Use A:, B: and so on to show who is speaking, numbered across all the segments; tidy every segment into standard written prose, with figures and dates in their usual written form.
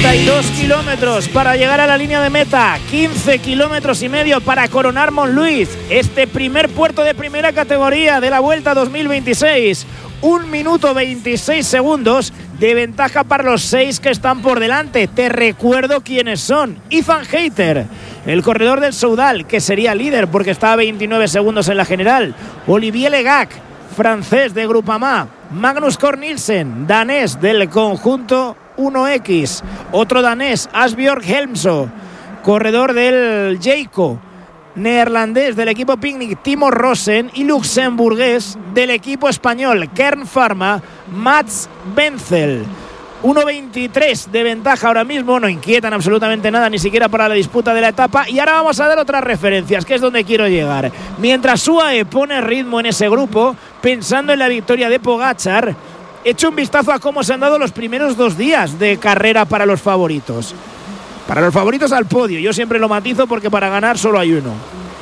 A: 32 kilómetros para llegar a la línea de meta, 15 kilómetros y medio para coronar Montluís, este primer puerto de primera categoría de la Vuelta 2026. 1 minuto 26 segundos de ventaja para los 6 que están por delante. Te recuerdo quiénes son. Ethan Hayter, el corredor del Soudal, que sería líder porque está a 29 segundos en la general. Olivier Legac, francés de Groupama. Magnus Cort Nielsen, danés del conjunto 1X. Otro danés, Asbjørn Helmso, corredor del Jayco. Neerlandés del equipo Picnic, Timo Rosen. Y luxemburgués del equipo español, Kern Pharma, Mats Benzel. 1.23 de ventaja ahora mismo, no inquietan absolutamente nada, ni siquiera para la disputa de la etapa. Y ahora vamos a dar otras referencias, que es donde quiero llegar. Mientras UAE pone ritmo en ese grupo, pensando en la victoria de Pogačar, echo un vistazo a cómo se han dado los primeros 2 días de carrera para los favoritos. Para los favoritos al podio, yo siempre lo matizo porque para ganar solo hay uno.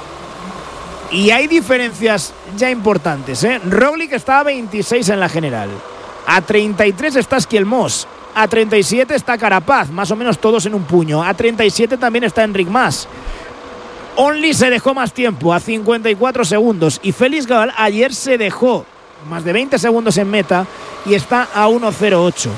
A: Y hay diferencias ya importantes, ¿eh? Roglic está a 26 en la general. A 33 está Skielmos. A 37 está Carapaz, más o menos todos en un puño. A 37 también está Enric Mas. Only se dejó más tiempo, a 54 segundos. Y Félix Gall ayer se dejó más de 20 segundos en meta y está a 1.08.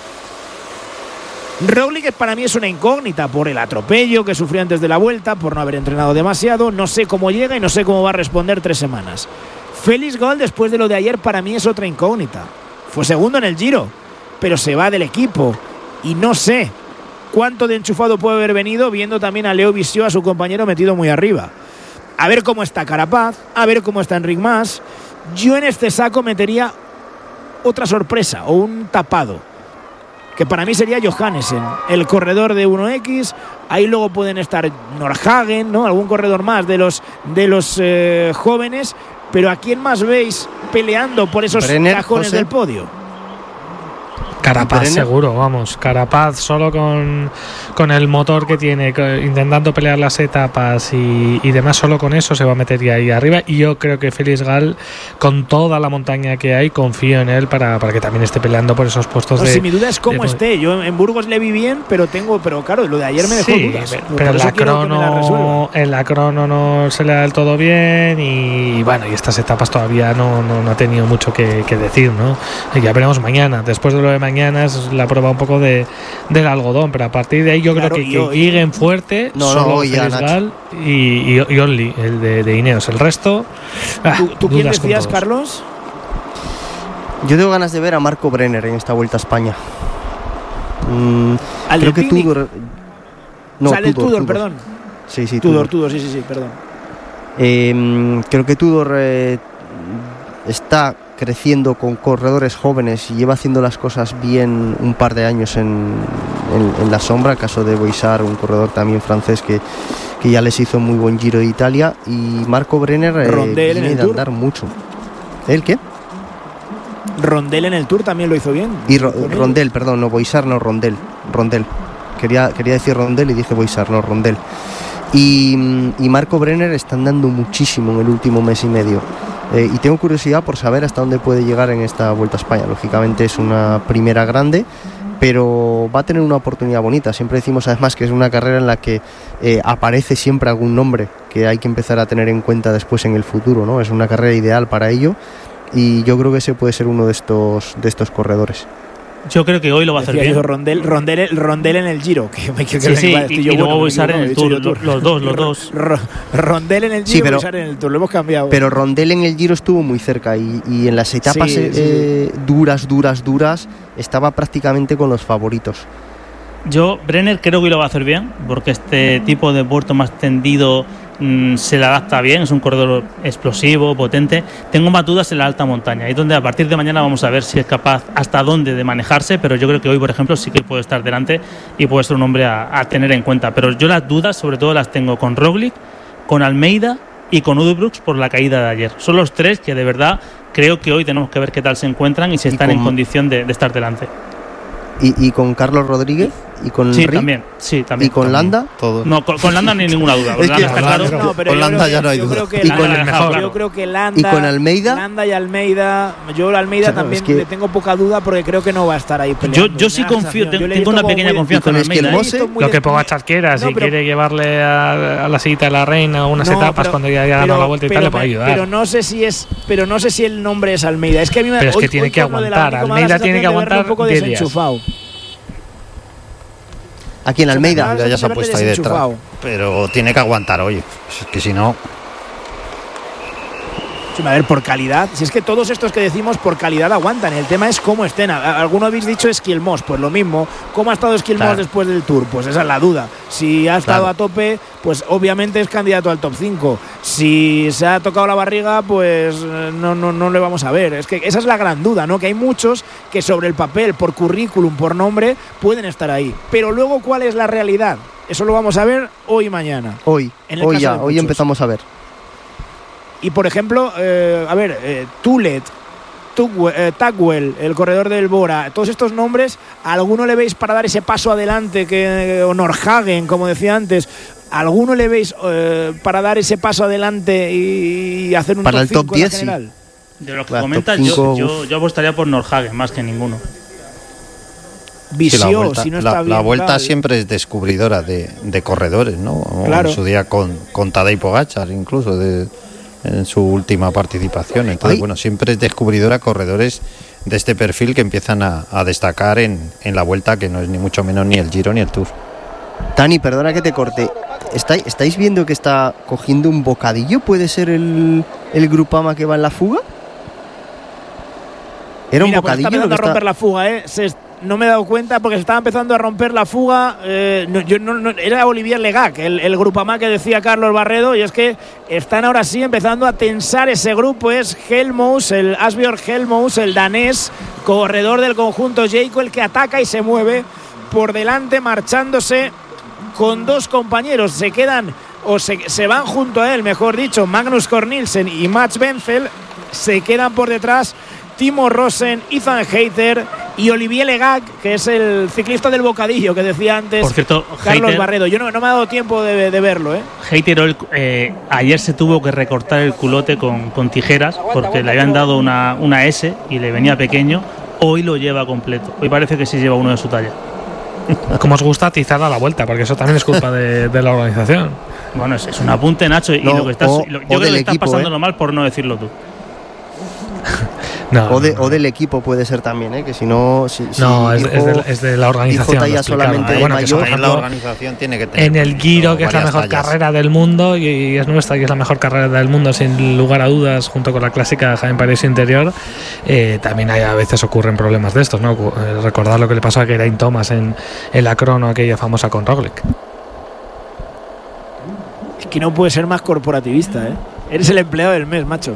A: Roglic para mí es una incógnita por el atropello que sufrió antes de la Vuelta, por no haber entrenado demasiado. No sé cómo llega y no sé cómo va a responder 3 semanas. Félix Gall, después de lo de ayer, para mí es otra incógnita. Fue segundo en el Giro, pero se va del equipo y no sé cuánto de enchufado puede haber venido, viendo también a Leo Visieux, a su compañero, metido muy arriba. A ver cómo está Carapaz, a ver cómo está Enric Mas. Yo en este saco metería otra sorpresa o un tapado, que para mí sería Johannesen, el corredor de 1X. Ahí luego pueden estar Nordhagen, ¿no? Algún corredor más de los jóvenes. Pero ¿a quién más veis peleando por esos cajones José del podio?
B: Carapaz seguro, vamos. Carapaz solo con el motor que tiene, intentando pelear las etapas y demás, solo con eso se va a meter ahí arriba. Y yo creo que Félix Gall, con toda la montaña que hay, confío en él para que también esté peleando por esos puestos.
A: Si mi duda es cómo esté. Yo en Burgos le vi bien, pero claro, lo de ayer me dejó dudas.
B: Pero en la crono no se le da del todo bien y bueno, y estas etapas todavía no ha tenido mucho que decir, ¿no? Y ya veremos mañana. Después de lo de mañana es la prueba un poco del algodón, pero a partir de ahí yo creo que lleguen fuerte solo Félix Gall y Only, el de Ineos. El resto,
A: ¿Tú quién decías, Carlos?
C: Yo tengo ganas de ver a Marco Brenner en esta Vuelta a España.
A: Creo que Tudor.
C: No,
A: Tudor, perdón.
C: Sí,
A: Tudor, sí, perdón.
C: Creo que Tudor está creciendo con corredores jóvenes y lleva haciendo las cosas bien un par de años en la sombra. Caso de Boisard, un corredor también francés que ya les hizo muy buen Giro de Italia. Y Marco Brenner viene de andar mucho. ¿El qué?
A: Rondel en el Tour también lo hizo bien.
C: Y Rondel, perdón, no Boisard, no Rondel. Quería decir Rondel y dije Boisard, no Rondel. Y Marco Brenner está andando muchísimo en el último mes y medio. Y tengo curiosidad por saber hasta dónde puede llegar en esta Vuelta a España. Lógicamente es una primera grande, pero va a tener una oportunidad bonita. Siempre decimos además que es una carrera en la que aparece siempre algún nombre que hay que empezar a tener en cuenta después en el futuro, ¿no? Es una carrera ideal para ello y yo creo que ese puede ser uno de estos corredores.
D: Yo creo que hoy lo va a hacer bien.
A: Rondel en el Giro.
D: Y luego Boisard en el Tour. Los dos.
A: Rondel en el Giro y Boisard en el Tour. Lo hemos cambiado.
C: Pero Rondel en el Giro estuvo muy cerca y en las etapas duras estaba prácticamente con los favoritos.
D: Yo, Brenner, creo que hoy lo va a hacer bien, porque este tipo de puerto más tendido se le adapta bien, es un corredor explosivo, potente. Tengo más dudas en la alta montaña, ahí es donde a partir de mañana vamos a ver si es capaz hasta dónde de manejarse, pero yo creo que hoy, por ejemplo, sí que puede estar delante y puede ser un hombre a tener en cuenta. Pero yo las dudas sobre todo las tengo con Roglic, con Almeida y con Udo Brooks por la caída de ayer. Son los 3 que de verdad creo que hoy tenemos que ver qué tal se encuentran y si están en condición de estar delante.
C: ¿Y con Carlos Rodríguez
D: Sí,
C: Rick?
D: también. Sí, también.
C: ¿Y con Landa?
E: Todos.
D: No, con Landa ni ninguna duda. Con
E: Es que
D: Landa está claro.
A: No, pero
E: con Landa ya no hay
A: yo
E: duda.
A: creo que
C: ¿Y con el
D: mejor?
A: Yo creo que Landa.
C: ¿Y con Almeida?
A: Landa y Almeida. Yo a Almeida
C: Claro,
A: también
C: es que-
A: le tengo poca duda porque creo que no va a estar ahí peleando.
D: Yo sí
A: Me da la
D: confío,
A: sensación. Yo le he
D: tengo
A: visto
D: una
A: como
D: pequeña
A: muy-
D: confianza
C: ¿Y
D: en
C: con
D: Almeida.
C: Esquelmose?
A: Lo he visto muy
B: Lo que
A: des-
B: Pogačar quiera,
A: No,
B: si
A: pero-
B: quiere llevarle a la sillita de la reina o unas
A: No,
B: etapas
A: pero-
B: cuando ya haya ganado la vuelta y tal, le puede ayudar.
A: Pero no sé si el nombre es Almeida. Es que a mí me
B: Pero es
A: hoy-
B: que tiene
A: hoy
B: que
A: con lo del
B: aguantar.
A: Atlético me da la
B: Almeida tiene que
A: sensación de verlo
B: aguantar
A: un poco
B: 10 días.
A: desenchufado.
C: Aquí en Almeida.
E: Ya se ha
A: verle
E: puesto ahí detrás.
A: desenchufado.
E: Pero tiene que aguantar, oye. Es que si no.
A: Sí, a ver, por calidad, si es que todos estos que decimos por calidad aguantan, el tema es cómo estén. Alguno habéis dicho Esquilmos, pues lo mismo. ¿Cómo ha estado Esquilmos
C: Claro.
A: después del Tour? Pues esa es la duda. Si ha estado
C: Claro.
A: a tope, pues obviamente es candidato al top 5. Si se ha tocado la barriga, pues no le vamos a ver. Es que esa es la gran duda, ¿no? Que hay muchos que sobre el papel, por currículum, por nombre, pueden estar ahí. Pero luego, ¿cuál es la realidad? Eso lo vamos a ver hoy y mañana.
C: Hoy
A: En el caso de
C: hoy
A: muchos.
C: empezamos a ver.
A: Y por ejemplo, Tulet, Tagwell, el corredor del Bora, todos estos nombres, ¿a alguno le veis para dar ese paso adelante? O Norhagen, como decía antes, ¿a alguno le veis para dar ese paso adelante y hacer un
C: Para
A: top
C: el top
A: 5 en la
C: 10, sí.
A: general?
D: De lo que
C: Claro,
D: comentas,
C: top 5,
D: yo apostaría por Norhagen más que ninguno.
A: Visión,
E: Sí, la vuelta,
A: si no está
E: la
A: bien.
E: vuelta
A: tal.
E: siempre es descubridora de corredores, ¿no? O
A: Claro.
E: En su día con Tadej Pogačar, incluso en su última participación. Entonces,
C: Ay.
E: bueno, siempre es descubridora corredores de este perfil que empiezan a destacar en la vuelta, que no es ni mucho menos ni el Giro ni el Tour.
C: Tani, perdona que te corte. ¿Estáis viendo que está cogiendo un bocadillo? ¿Puede ser el Grupama que va en la fuga? Era un
A: Mira, pues
C: bocadillo
A: está
C: lo
A: empezando
C: que
A: a romper la fuga, ¿eh? No me he dado cuenta porque se estaba empezando a romper la fuga. Era Olivier Legac, el Grupama que decía Carlos Barredo, y es que están ahora sí empezando a tensar ese grupo. Es Helmous, el Asbjørn Helmous, el danés, corredor del conjunto Jayco, el que ataca y se mueve por delante, marchándose con dos compañeros. Se quedan, o se van junto a él, mejor dicho, Magnus Cornelsen y Mats Benzel. Se quedan por detrás Timo Rosen, Ethan Hayter y Olivier Legac, que es el ciclista del bocadillo que decía antes
D: Por cierto,
A: Carlos
D: Hayter-
A: Barredo. Yo no me ha dado tiempo de verlo, ¿eh?
D: Hayter ayer se tuvo que recortar el culote con tijeras porque le habían dado una S y le venía pequeño. Hoy lo lleva completo. Hoy parece que sí lleva uno de su talla.
B: Como os gusta atizar a la vuelta, porque eso también es culpa de la organización.
D: Bueno, es un apunte, Nacho, y
C: No,
D: lo que estás,
C: o
D: yo creo
C: del
D: que estás
C: equipo,
D: pasándolo mal por no decirlo tú.
B: No,
C: O del equipo puede ser también, que si no...
B: no, es de la organización.
C: dijo talla
B: lo explicaron.
C: solamente de
B: Bueno, que
C: mayor.
B: por
E: Ahí la
B: ejemplo,
E: organización tiene que tener
B: en el Giro, que es la
E: varias
B: mejor
E: tallas.
B: carrera del mundo y es nuestra, que es la mejor carrera del mundo sin lugar a dudas, junto con la clásica de Jaén París Interior, también a veces ocurren problemas de estos, ¿no? Recordar lo que le pasó a Geraint Thomas en la crono, aquella famosa con Roglic.
A: Es que no puede ser más corporativista, ¿eh? Eres el empleado del mes, macho.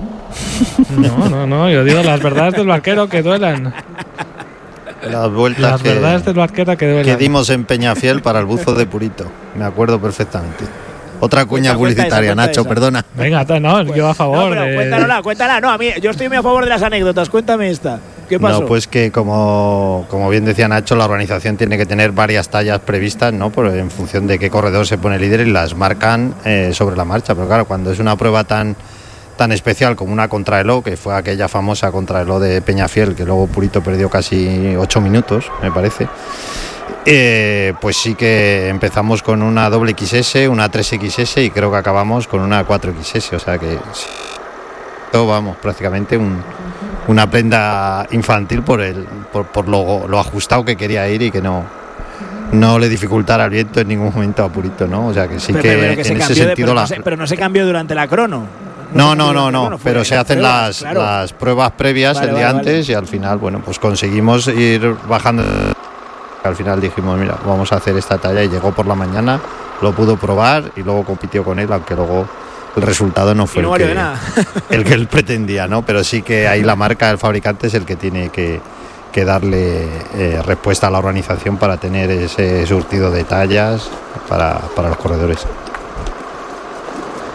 B: No, yo digo las verdades del barquero que duelan.
E: Las vueltas
B: Las verdades del barquero que
E: que
B: duelan.
E: dimos en Peñafiel para el buzo de Purito. Me acuerdo perfectamente. Otra cuña
A: Cuenta
E: publicitaria,
A: esa,
E: Nacho,
A: esa.
E: perdona.
B: Venga, no, yo a favor.
A: No, pero cuéntala. No, a mí, yo estoy muy a favor de las anécdotas. Cuéntame esta. ¿Qué pasó?
E: No, pues que como bien decía Nacho, la organización tiene que tener varias tallas previstas, ¿no? En función de qué corredor se pone líder y las marcan sobre la marcha. Pero claro, cuando es una prueba tan especial como una contrarreloj, que fue aquella famosa contrarreloj de Peñafiel, que luego Purito perdió casi 8 minutos, me parece. Pues sí que empezamos con una doble XS, una 3XS y creo que acabamos con una 4XS, o sea que vamos, prácticamente una prenda infantil por lo ajustado que quería ir y que no le dificultara el viento en ningún momento a Purito, ¿no? O sea que sí
A: pero
E: que
A: se
E: en ese
A: cambió
E: sentido
A: pero no se cambió durante la crono.
E: No, pero se hacen las pruebas previas el día antes y al final, bueno, pues conseguimos ir bajando. Al final dijimos, mira, vamos a hacer esta talla y llegó por la mañana, lo pudo probar y luego compitió con él, aunque luego el resultado no fue el que él pretendía, ¿no? Pero sí que ahí la marca del fabricante es el que tiene que darle respuesta a la organización para tener ese surtido de tallas para los corredores.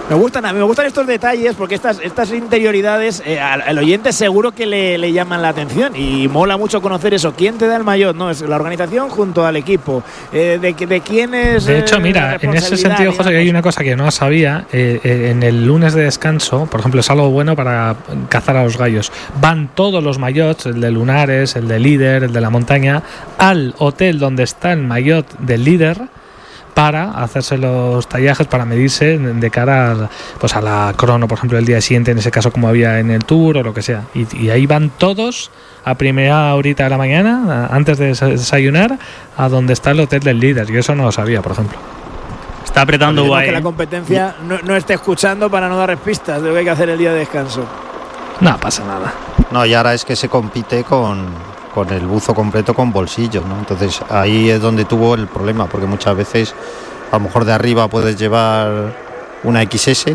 A: Me gustan estos detalles porque estas interioridades al oyente seguro que le llaman la atención y mola mucho conocer eso. ¿Quién te da el maillot? No, es la organización junto al equipo. ¿De quién es?
B: De hecho, mira, en ese sentido, José, hay una cosa que no sabía. En el lunes de descanso, por ejemplo, es algo bueno para cazar a los gallos. Van todos los maillots, el de lunares, el de líder, el de la montaña, al hotel donde está el maillot del líder, para hacerse los tallajes, para medirse de cara a la crono, por ejemplo, el día siguiente, en ese caso como había en el Tour o lo que sea. Y ahí van todos a primera horita de la mañana, antes de desayunar, a donde está el hotel del líder. Y eso no lo sabía, por ejemplo.
D: Está apretando guay.
A: Que la competencia no esté escuchando para no dar pistas de lo que hay que hacer el día de descanso.
B: No pasa nada.
E: No, y ahora es que se compite con el buzo completo con bolsillo, ¿no? Entonces ahí es donde tuvo el problema, porque muchas veces a lo mejor de arriba puedes llevar una XS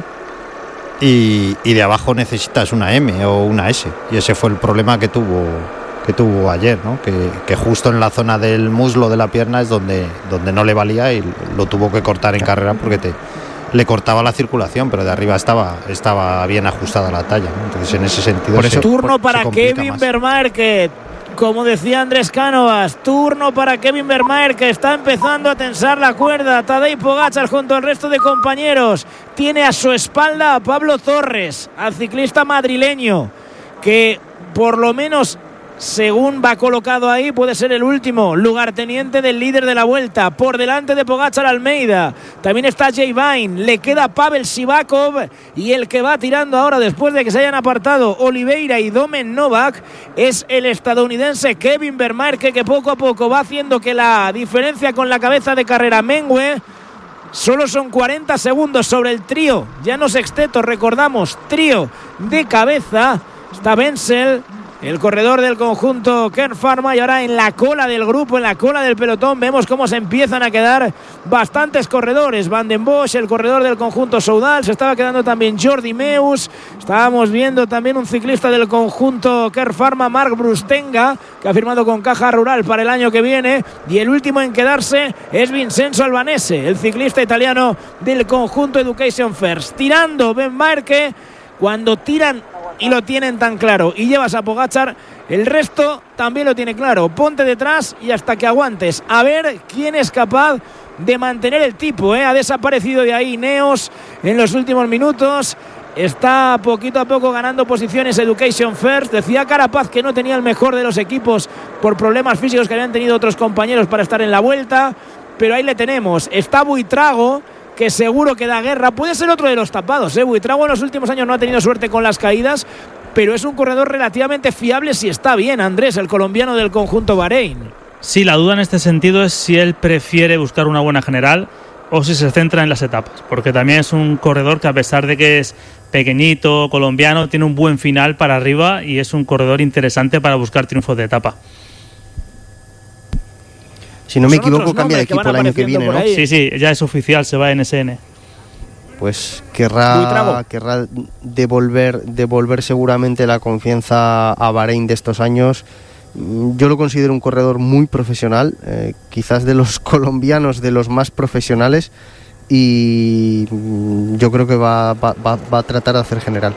E: y de abajo necesitas una M o una S, y ese fue el problema que tuvo ayer, ¿no? Que justo en la zona del muslo de la pierna es donde no le valía y lo tuvo que cortar en carrera porque le cortaba la circulación, pero de arriba estaba bien ajustada la talla, ¿no? Entonces en ese sentido
A: por eso turno para Kevin Vermaerke. Como decía Andrés Cánovas, turno para Kevin Vermaerke, que está empezando a tensar la cuerda. Tadej Pogačar junto al resto de compañeros. Tiene a su espalda a Pablo Torres, al ciclista madrileño, que por lo menos, según va colocado ahí, puede ser el último lugarteniente del líder de la Vuelta, por delante de Pogačar Almeida. También está Jay Vine, le queda Pavel Sivakov, y el que va tirando ahora después de que se hayan apartado Oliveira y Domen Novak es el estadounidense Kevin Vermaerke, que poco a poco va haciendo que la diferencia con la cabeza de carrera mengue. Solo son 40 segundos sobre el trío, ya no sexteto, recordamos, trío de cabeza. Está Wenzel, el corredor del conjunto Kern Pharma, y ahora en la cola del grupo, en la cola del pelotón, vemos cómo se empiezan a quedar bastantes corredores. Van den Bosch, el corredor del conjunto Soudal, se estaba quedando también Jordi Meus. Estábamos viendo también un ciclista del conjunto Kern Pharma, Marc Brustenga, que ha firmado con Caja Rural para el año que viene. Y el último en quedarse es Vincenzo Albanese, el ciclista italiano del conjunto Education First. Tirando Vermaerke, cuando tiran y lo tienen tan claro y llevas a Pogačar, el resto también lo tiene claro. Ponte detrás y hasta que aguantes. A ver quién es capaz de mantener el tipo, ¿eh? Ha desaparecido de ahí Neos en los últimos minutos. Está poquito a poco ganando posiciones Education First. Decía Carapaz que no tenía el mejor de los equipos por problemas físicos que habían tenido otros compañeros para estar en la Vuelta, pero ahí le tenemos. Está Buitrago, que seguro que da guerra. Puede ser otro de los tapados, ¿eh? Buitrago en los últimos años no ha tenido suerte con las caídas, pero es un corredor relativamente fiable si está bien. Andrés, el colombiano del conjunto Bahrein.
D: Sí, la duda en este sentido es si él prefiere buscar una buena general o si se centra en las etapas, porque también es un corredor que, a pesar de que es pequeñito, colombiano, tiene un buen final para arriba y es un corredor interesante para buscar triunfos de etapa.
C: Si no me equivoco, cambia de equipo el año que viene, ¿no?
D: Sí, ya es oficial, se va a NSN.
C: Pues querrá devolver seguramente la confianza a Bahrein de estos años. Yo lo considero un corredor muy profesional, quizás de los colombianos de los más profesionales, y yo creo que va a tratar de hacer general.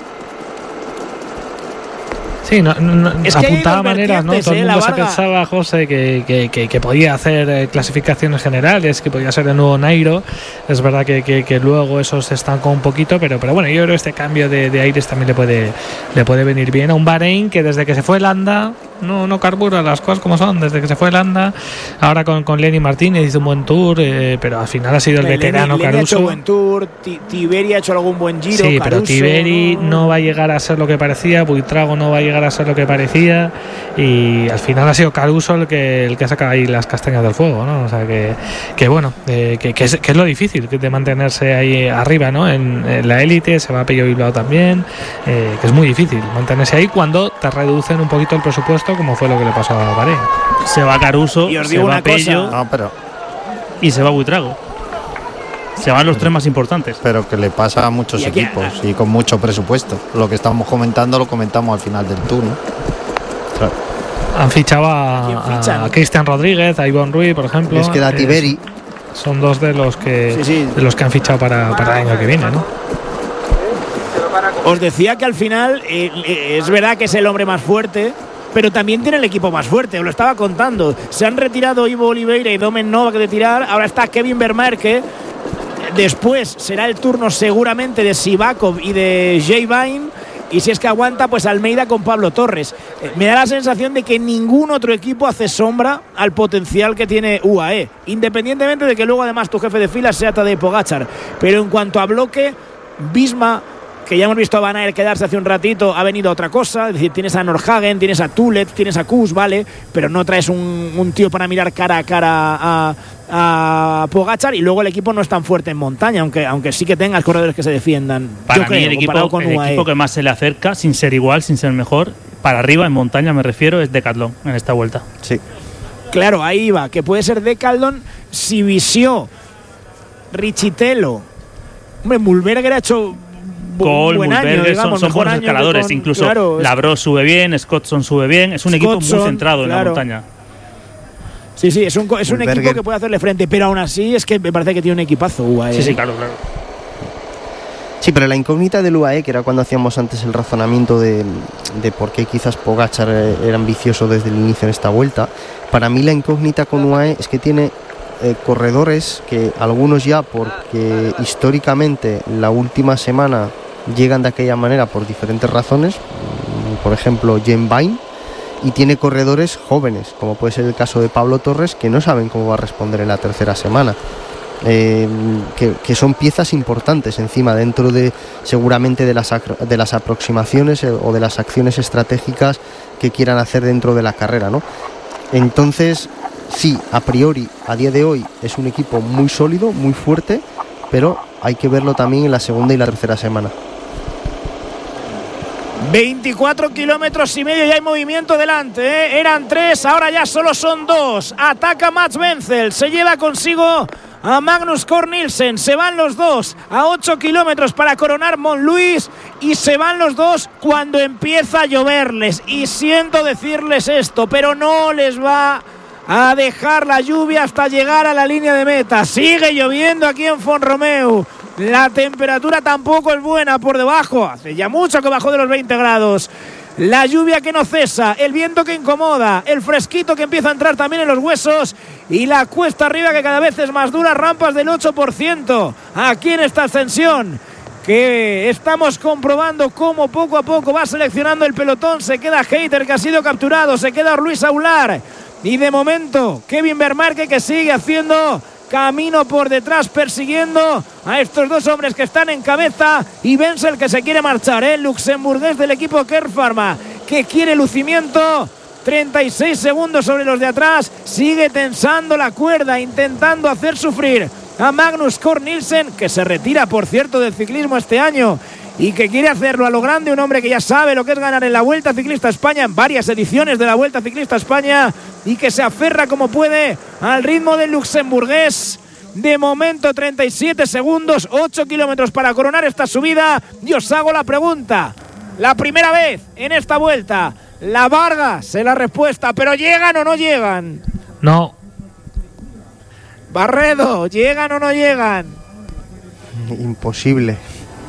B: Sí, es que apuntaba maneras, ¿no? Todo el mundo se pensaba, José, que podía hacer clasificaciones generales, que podía ser el nuevo Nairo. Es verdad que luego eso se estancó un poquito, pero bueno, yo creo que este cambio de aires también le puede venir bien a un Bahrein que desde que se fue Landa no carbura las cosas como son. Desde que se fue Landa, ahora con Lenny Martínez hizo un buen tour, pero al final ha sido el veterano Caruso.
A: Lenny ha hecho buen tour, Tiberi ha hecho algún buen giro.
B: Sí,
A: Caruso,
B: pero Tiberi no va a llegar a ser lo que parecía, Buitrago no va a llegar a ser lo que parecía, y al final ha sido Caruso el que ha sacado ahí las castañas del fuego, ¿no? O sea que bueno, que es lo difícil de mantenerse ahí arriba, ¿no? En la élite. Se va a Pello Bilbao también, que es muy difícil mantenerse ahí cuando te reducen un poquito el presupuesto, como fue lo que le pasó a Bahrein.
D: Se va Caruso, se va Pello y se va Buitrago. Se van los tres más importantes.
E: Pero que le pasa a muchos equipos y con mucho presupuesto. Lo que estamos comentando lo comentamos al final del tour, ¿no?
B: Claro. Han fichado a Cristian Rodríguez, a Ivonne Ruiz, por ejemplo.
C: Les queda Tiberi.
B: Son dos de los que han fichado para el año que viene, ¿no?
A: Os decía que al final es verdad que es el hombre más fuerte, pero también tiene el equipo más fuerte, os lo estaba contando. Se han retirado Ivo Oliveira y Domen Novak de tirar, ahora está Kevin Vermaerke. Después será el turno seguramente de Sivakov y de Jay Vine, y si es que aguanta, pues Almeida con Pablo Torres. Me da la sensación de que ningún otro equipo hace sombra al potencial que tiene UAE, independientemente de que luego además tu jefe de filas sea Tadej Pogačar. Pero en cuanto a bloque, Visma, que ya hemos visto a Van Aert quedarse hace un ratito, ha venido otra cosa. Es decir, tienes a Nordhagen, tienes a Tulet, tienes a Kuss, vale, pero no traes un tío para mirar cara a cara a Pogačar, y luego el equipo no es tan fuerte en montaña, aunque sí que tengas corredores que se defiendan.
D: Para mí el equipo que más se le acerca, sin ser igual, sin ser mejor, para arriba en montaña me refiero, es Decathlon en esta vuelta.
C: Sí.
A: Claro, ahí va, que puede ser Decathlon, Sivisió, Richitello. Hombre, Mulberger ha hecho
D: Cole,
A: buen
D: Mulberger,
A: año, digamos,
D: son buenos escaladores, incluso
A: claro,
D: Labro sube bien, Scottson sube bien, es un equipo muy centrado en la montaña.
A: Sí, es un equipo que puede hacerle frente, pero aún así es que me parece que tiene un equipazo UAE.
D: Sí, claro.
C: Sí, pero la incógnita del UAE, que era cuando hacíamos antes el razonamiento de por qué quizás Pogačar era ambicioso desde el inicio en esta vuelta, para mí la incógnita con UAE es que tiene corredores que algunos ya, porque históricamente la última semana llegan de aquella manera por diferentes razones, por ejemplo Jane Vine, y tiene corredores jóvenes, como puede ser el caso de Pablo Torres, que no saben cómo va a responder en la tercera semana. Que son piezas importantes encima dentro de seguramente de las aproximaciones o de las acciones estratégicas que quieran hacer dentro de la carrera, ¿no? Entonces, sí, a priori, a día de hoy es un equipo muy sólido, muy fuerte, pero hay que verlo también en la segunda y la tercera semana.
A: 24 kilómetros y medio y hay movimiento delante, ¿eh? Eran 3, ahora ya solo son 2. Ataca Mats Wenzel, se lleva consigo a Magnus Cort Nielsen. Se van los dos a 8 kilómetros para coronar Montluís, y se van los dos cuando empieza a lloverles. Y siento decirles esto, pero no les va a dejar la lluvia hasta llegar a la línea de meta. Sigue lloviendo aquí en Font-Romeu. La temperatura tampoco es buena por debajo. Hace ya mucho que bajó de los 20 grados. La lluvia que no cesa, el viento que incomoda, el fresquito que empieza a entrar también en los huesos, y la cuesta arriba que cada vez es más dura, rampas del 8% aquí en esta ascensión, que estamos comprobando cómo poco a poco va seleccionando el pelotón. Se queda Hayter, que ha sido capturado, se queda Luis Aular, y de momento Kevin Vermaerke, que sigue haciendo camino por detrás persiguiendo a estos dos hombres que están en cabeza, y Wenzel, que se quiere marchar, el luxemburgués del equipo Kern Pharma, que quiere lucimiento. 36 segundos sobre los de atrás, sigue tensando la cuerda, intentando hacer sufrir a Magnus Cort Nielsen, que se retira, por cierto, del ciclismo este año, y que quiere hacerlo a lo grande, un hombre que ya sabe lo que es ganar en la Vuelta Ciclista España, en varias ediciones de la Vuelta Ciclista España, y que se aferra como puede al ritmo del luxemburgués. De momento 37 segundos, 8 kilómetros para coronar esta subida, y os hago la pregunta, la primera vez en esta vuelta, la Vargas, sé la respuesta, pero ¿llegan o no llegan?
B: No.
A: Barredo, ¿llegan o no llegan?
C: Imposible.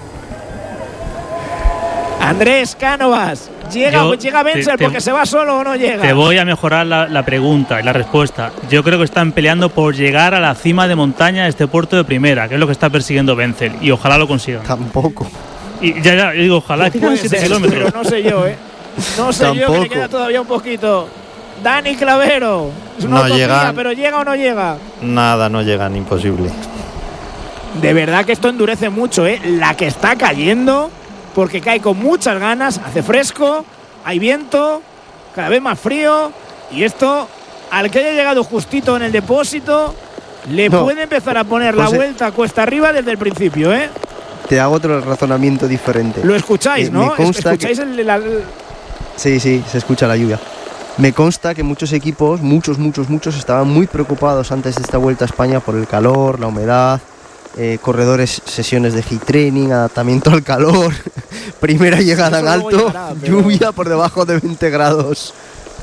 A: Andrés Cánovas, ¿llega Wenzel porque se va solo o no llega?
D: Te voy a mejorar la pregunta y la respuesta. Yo creo que están peleando por llegar a la cima de montaña de este puerto de primera, que es lo que está persiguiendo Wenzel, y ojalá lo consigan.
C: Tampoco.
D: Y ya digo, ojalá, que quedan 7 kilómetros.
A: Pero no sé yo, No sé yo, que le queda todavía un poquito. Dani Clavero, es una utopía, llegan, pero ¿llega o no llega?
E: Nada, no llegan, imposible.
A: De verdad que esto endurece mucho, la que está cayendo, porque cae con muchas ganas, hace fresco, hay viento, cada vez más frío, y esto, al que haya llegado justito en el depósito, le puede empezar a poner la vuelta cuesta arriba desde el principio,
C: Te hago otro razonamiento diferente.
A: Lo escucháis, ¿no? ¿Escucháis
C: Sí, se escucha la lluvia. Me consta que muchos equipos, muchos, estaban muy preocupados antes de esta Vuelta a España por el calor, la humedad, corredores, sesiones de heat training, adaptamiento al calor, primera llegada en alto, lluvia por debajo de 20 grados.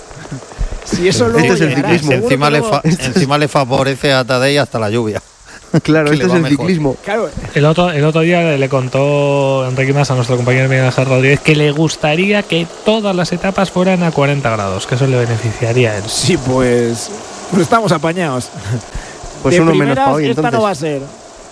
A: Si eso luego
C: este es el ciclismo.
E: Encima le favorece a Tadej hasta la lluvia.
C: Claro, este es el ciclismo.
A: Claro.
B: El otro día le contó Enrique Mas a nuestro compañero Miguel Ángel Rodríguez que le gustaría que todas las etapas fueran a 40 grados, que eso le beneficiaría a él.
A: Sí, pues estamos apañados.
C: Pues
A: de
C: uno menos para hoy,
A: esta
C: entonces.
A: no va a ser.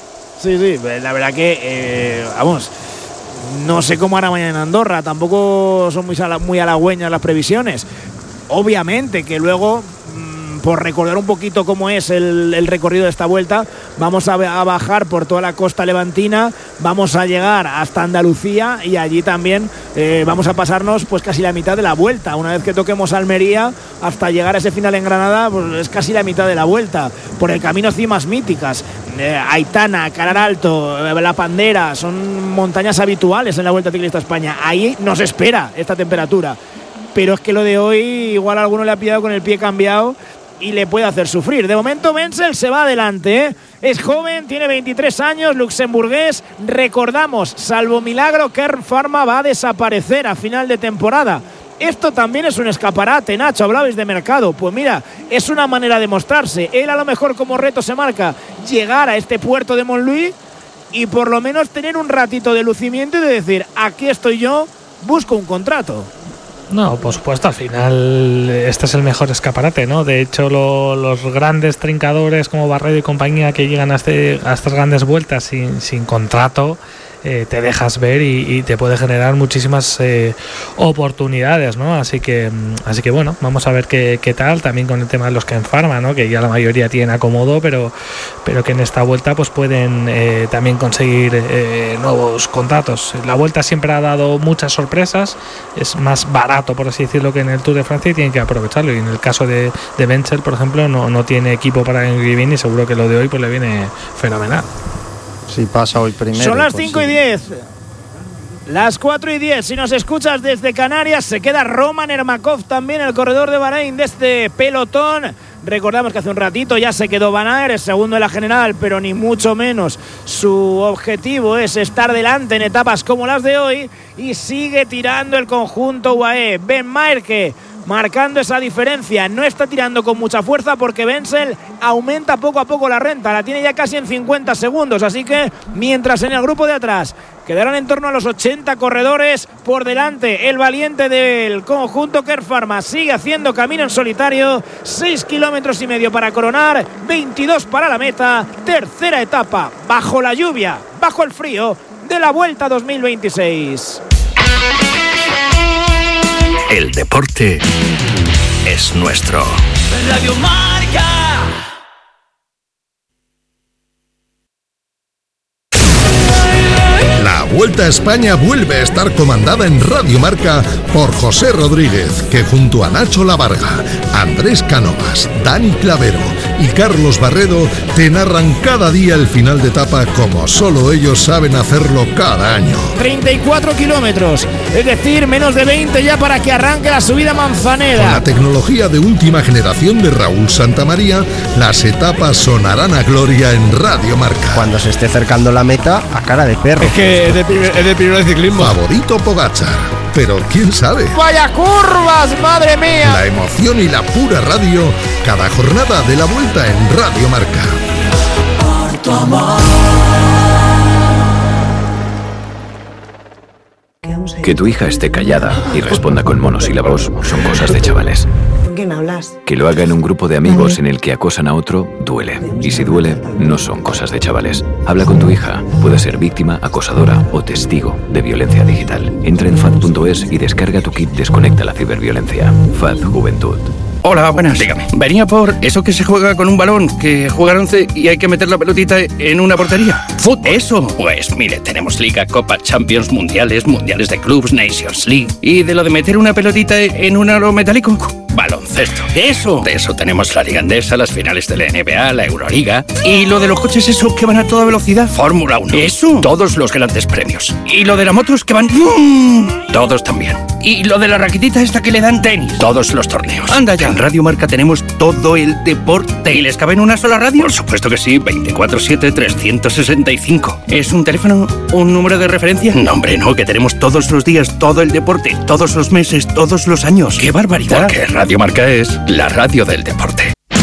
A: Sí, la verdad que, vamos, no sé cómo hará mañana en Andorra, tampoco son muy halagüeñas las previsiones. Obviamente que luego, por recordar un poquito cómo es el recorrido de esta vuelta, vamos a bajar por toda la costa levantina, vamos a llegar hasta Andalucía y allí también vamos a pasarnos pues casi la mitad de la vuelta. Una vez que toquemos Almería, hasta llegar a ese final en Granada, pues es casi la mitad de la vuelta. Por el camino cimas míticas, Aitana, Calar Alto, La Pandera, son montañas habituales en la Vuelta Ciclista España. Ahí nos espera esta temperatura. Pero es que lo de hoy igual a alguno le ha pillado con el pie cambiado y le puede hacer sufrir. De momento Wenzel se va adelante, ¿eh? Es joven, tiene 23 años, luxemburgués. Recordamos, salvo milagro, Kern Pharma va a desaparecer a final de temporada. Esto también es un escaparate, Nacho, hablabais de mercado. Pues mira, es una manera de mostrarse. Él a lo mejor como reto se marca llegar a este puerto de Montlouis y por lo menos tener un ratito de lucimiento y de decir, aquí estoy yo, busco un contrato.
B: No, por supuesto, al final este es el mejor escaparate, ¿no? De hecho, los grandes trincadores como Barredo y compañía que llegan a estas grandes vueltas sin contrato, te dejas ver y te puede generar muchísimas oportunidades, ¿no? Así que bueno, vamos a ver qué tal, también con el tema de los Kern Pharma, ¿no? Que ya la mayoría tienen acomodo, pero que en esta vuelta pues pueden también conseguir nuevos contratos. La vuelta siempre ha dado muchas sorpresas, es más barato, por así decirlo, que en el Tour de Francia y tienen que aprovecharlo. Y en el caso de Wenzel, por ejemplo, no tiene equipo para el año que viene y seguro que lo de hoy pues le viene fenomenal.
E: Si pasa hoy primero.
A: Son las
E: pues
A: 5 y 10. Las 4 y 10. Si nos escuchas desde Canarias, se queda Roman Ermakov también, el corredor de Bahrein de este pelotón. Recordamos que hace un ratito ya se quedó Van Aert, el segundo de la general, pero ni mucho menos su objetivo es estar delante en etapas como las de hoy. Y sigue tirando el conjunto UAE. Ben Maerke marcando esa diferencia, no está tirando con mucha fuerza porque Wenzel aumenta poco a poco la renta, la tiene ya casi en 50 segundos, así que mientras en el grupo de atrás quedarán en torno a los 80 corredores, por delante el valiente del conjunto Kern Pharma sigue haciendo camino en solitario, 6 kilómetros y medio para coronar, 22 para la meta, tercera etapa bajo la lluvia, bajo el frío de la Vuelta 2026.
F: El deporte es nuestro.
G: Radio Marca.
F: La Vuelta a España vuelve a estar comandada en Radio Marca por José Rodríguez, que junto a Nacho Lavarga, Andrés Cánovas, Dani Clavero y Carlos Barredo te narran cada día el final de etapa como solo ellos saben hacerlo cada año.
A: 34 kilómetros, es decir, menos de 20 ya para que arranque la subida Manzanera.
F: Con la tecnología de última generación de Raúl Santamaría, las etapas sonarán a gloria en Radio Marca.
C: Cuando se esté acercando la meta, a cara de perro.
H: Es que es de primero de ciclismo.
F: Favorito Pogačar, pero quién sabe.
A: ¡Vaya curvas, madre mía!
F: La emoción y la pura radio, cada jornada de la Vuelta en Radio Marca.
G: Por tu amor.
I: Que tu hija esté callada y responda con monosílabos son cosas de chavales.
J: ¿Con quién hablas?
I: Que lo haga en un grupo de amigos en el que acosan a otro, duele. Y si duele, no son cosas de chavales. Habla con tu hija. Puede ser víctima, acosadora o testigo de violencia digital. Entra en FAD.es y descarga tu kit Desconecta la ciberviolencia. FAD Juventud.
K: Hola, buenas. Dígame. Venía por eso que se juega con un balón, que juegan 11 y hay que meter la pelotita en una portería. ¡Fútbol! Eso. Pues mire, tenemos Liga, Copa, Champions, Mundiales de clubs, Nations League. Y de lo de meter una pelotita en un aro metálico, baloncesto. ¡Eso! De eso tenemos la Liga Endesa, las finales de la NBA, la Euroliga. Y lo de los coches, eso, que van a toda velocidad, Fórmula 1. ¡Eso! Todos los grandes premios. Y lo de las motos, que van... Todos también. Y lo de la raquetita esta que le dan tenis. Todos los torneos. Anda ya. En Radio Marca tenemos todo el deporte. ¿Y les cabe en una sola radio? Por supuesto que sí. 24/7, 365. ¿Es un teléfono? ¿Un número de referencia? No, hombre, no. Que tenemos todos los días todo el deporte. Todos los meses, todos los años. ¡Qué barbaridad! Porque Radio Marca es la radio del deporte.